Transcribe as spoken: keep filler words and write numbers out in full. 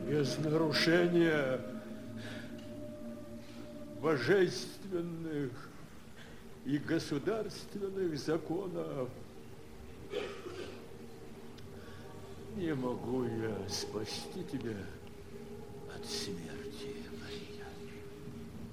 без нарушения божественных и государственных законов не могу я спасти тебя от смерти, Мария.